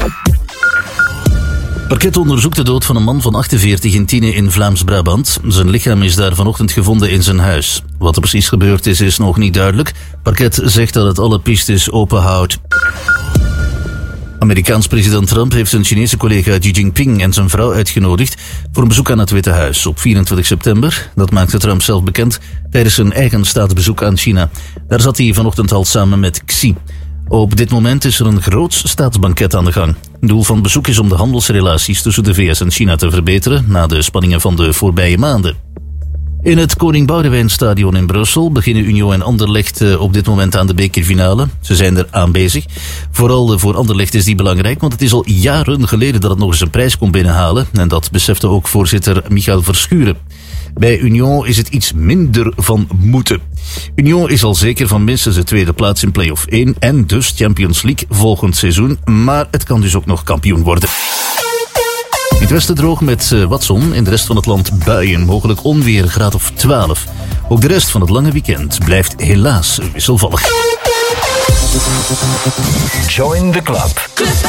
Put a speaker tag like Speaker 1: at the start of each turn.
Speaker 1: Parket onderzoekt de dood van een man van 48 in Tiene in Vlaams-Brabant. Zijn lichaam is daar vanochtend gevonden in zijn huis. Wat er precies gebeurd is nog niet duidelijk. Parket zegt dat het alle pistes openhoudt. Amerikaans president Trump heeft zijn Chinese collega Xi Jinping en zijn vrouw uitgenodigd voor een bezoek aan het Witte Huis op 24 september. Dat maakte Trump zelf bekend tijdens zijn eigen staatsbezoek aan China. Daar zat hij vanochtend al samen met Xi. Op dit moment is er een groot staatsbanket aan de gang. Het doel van het bezoek is om de handelsrelaties tussen de VS en China te verbeteren na de spanningen van de voorbije maanden. In het Koning Boudewijnstadion in Brussel beginnen Union en Anderlecht op dit moment aan de bekerfinale. Ze zijn er aan bezig. Vooral voor Anderlecht is die belangrijk, want het is al jaren geleden dat het nog eens een prijs kon binnenhalen. En dat besefte ook voorzitter Michael Verschuren. Bij Union is het iets minder van moeten. Union is al zeker van minstens de tweede plaats in play-off 1 en dus Champions League volgend seizoen. Maar het kan dus ook nog kampioen worden. In het westen droog met wat zon, in de rest van het land buien, mogelijk onweer, graad of 12. Ook de rest van het lange weekend blijft helaas wisselvallig.
Speaker 2: Join the club.